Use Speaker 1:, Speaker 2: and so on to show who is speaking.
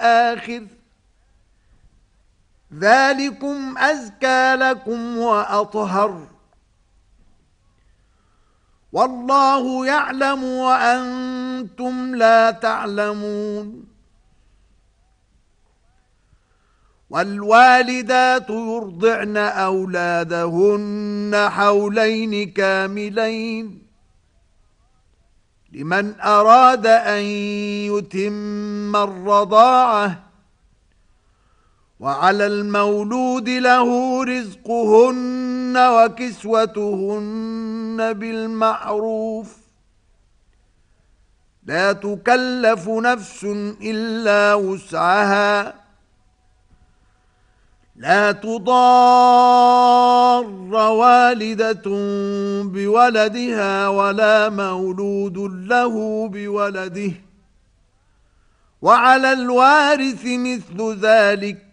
Speaker 1: الآخر ذلكم أزكى لكم وأطهر والله يعلم وأنتم لا تعلمون والوالدات يرضعن أولادهن حولين كاملين لمن أراد أن يتم الرضاعة وعلى المولود له رزقهن وكسوتهن بالمعروف لا تكلف نفس إلا وسعها لا تضار والدة بولدها ولا مولود له بولده وعلى الوارث مثل ذلك